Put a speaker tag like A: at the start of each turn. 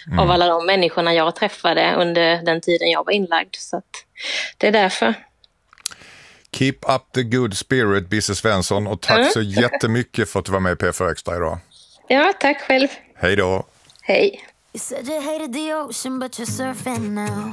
A: av alla de människorna jag träffade under den tiden jag var inlagd. Så att det är därför.
B: Keep up the good spirit, Bisse Svensson, och tack så jättemycket för att du var med i P4 Extra idag.
A: Ja, tack själv.
B: Hej då.
A: Hej.
C: You said you hated the ocean, but you're surfing now.